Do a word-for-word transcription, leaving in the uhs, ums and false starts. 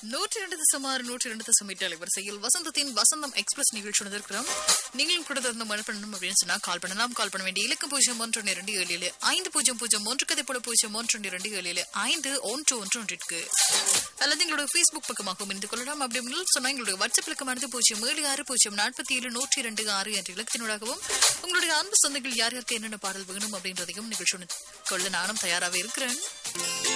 நூற்றி இரண்டு சுமார் நூற்றி இரண்டு தசம் எட்டு அலைவரிசையில் வசந்தத்தின் வசந்தம் எக்ஸ்பிரஸ் நிகழ்ச்சி நடந்திருக்கிறோம். நீங்களும் கூட தொடர்ந்து மனு பண்ணணும் அப்படின்னு சொன்னா கால் பண்ணலாம். கால் பண்ண வேண்டிய இலக்கம் பூஜ்ஜியம் ஒன்று இரண்டு ஏழு ஏழு ஐந்து பூஜ்ஜியம் பூஜ்ஜியம் ஒன்று கதை போல பூஜ்ஜியம் ஒன்று இரண்டு ஏழு ஏழு ஐந்து ஒன்று ஒன்று ஒன்றிற்கு அல்லது எங்களோட பேஸ்புக் பக்கமாகவும் இணைந்து கொள்ளலாம். அப்படி அப்படின்னு சொன்னா எங்களுடைய வாட்ஸ்அப் இலக்கமானது பூஜ்ஜியம் ஏழு ஆறு பூஜ்ஜியம் நாற்பத்தி ஏழு நூற்றி இரண்டு ஆறு என்ற இலக்கத்தினூடாகவும் உங்களுடைய அன்பு சொந்தங்கள் யார் யாருக்கு என்னென்ன பாடல் வேணும் அப்படின்றதையும் நிகழ்ச்சி கொள்ள நானும் தயாராக இருக்கிறேன்.